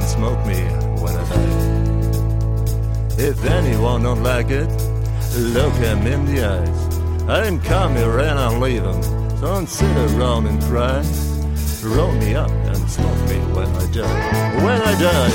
smoke me when I die. If anyone don't like it, look him in the eyes. I didn't come here and I'm leaving, so don't sit around and cry. Roll me up and smoke me when I die. When I die.